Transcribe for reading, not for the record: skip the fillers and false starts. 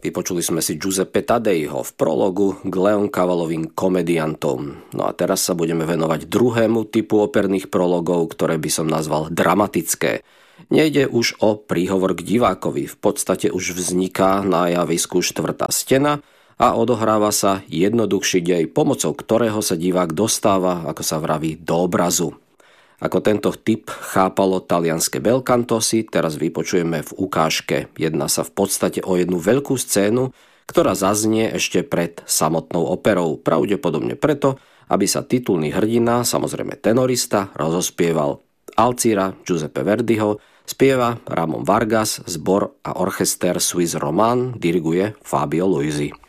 Vypočuli sme si Giuseppe Taddeiho v prologu k Leoncavolovým komediantom. No a teraz sa budeme venovať druhému typu operných prologov, ktoré by som nazval dramatické. Nejde už o príhovor k divákovi, v podstate už vzniká na javisku štvrtá stena a odohráva sa jednoduchší dej, pomocou ktorého sa divák dostáva, ako sa vraví, do obrazu. Ako tento typ chápalo talianske belcanto si teraz vypočujeme v ukážke. Jedná sa v podstate o jednu veľkú scénu, ktorá zaznie ešte pred samotnou operou. Pravdepodobne preto, aby sa titulný hrdina, samozrejme tenorista, rozospieval. Alcira Giuseppe Verdiho spieva Ramon Vargas, zbor a orchester Swiss Roman diriguje Fabio Luisi.